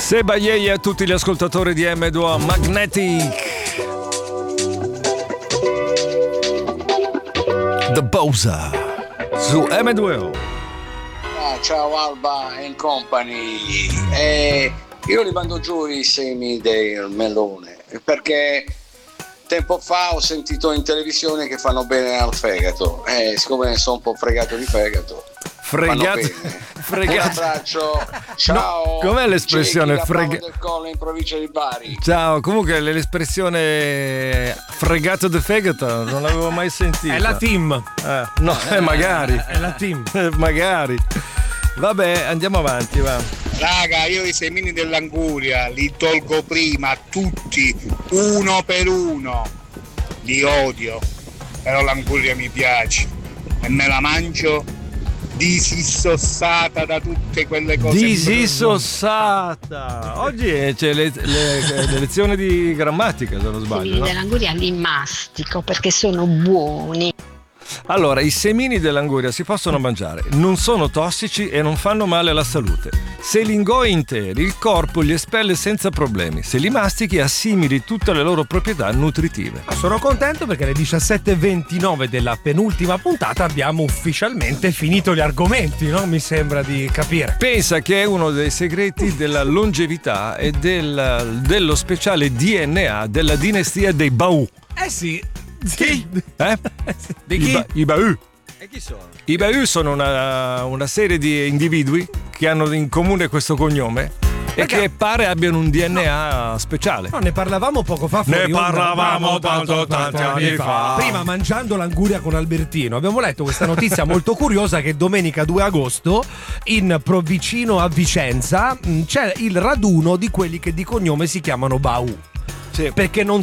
Seba Yeye a tutti gli ascoltatori di M2O Magnetic. The Bowser su M2O. Ciao Alba and Company. Io li mando giù i semi del melone perché tempo fa ho sentito in televisione che fanno bene al fegato. Siccome ne sono un po' fregato di fegato. Fregato. Un abbraccio, ciao. No, com'è l'espressione fregato del Colle in provincia di Bari? Ciao, comunque l'espressione fregato del fegato non l'avevo mai sentita. È la team. Magari. È la team. Magari. Vabbè, andiamo avanti, va. Raga, io i semini dell'anguria li tolgo prima tutti, uno per uno. Li odio, però l'anguria mi piace e me la mangio disissossata da tutte quelle cose. Disissossata. Oggi c'è le lezioni di grammatica, se non sbaglio. No? Dell'anguria li mastico perché sono buoni. Allora, i semini dell'anguria si possono mangiare, non sono tossici e non fanno male alla salute. Se li ingoi interi, il corpo li espelle senza problemi. Se li mastichi, assimili tutte le loro proprietà nutritive. Sono contento perché alle 17:29 della penultima puntata abbiamo ufficialmente finito gli argomenti, no? Mi sembra di capire. Pensa che è uno dei segreti della longevità e dello speciale DNA della dinastia dei Bau. Sì. Chi? Di chi? I Bau. E chi sono? I Bau sono una serie di individui che hanno in comune questo cognome e che pare abbiano un DNA speciale. No, ne parlavamo poco fa fuori. Ne parlavamo tanti anni fa. Prima, mangiando l'anguria con Albertino, abbiamo letto questa notizia molto curiosa che domenica 2 agosto vicino a Vicenza c'è il raduno di quelli che di cognome si chiamano Bau. Sì. Perché non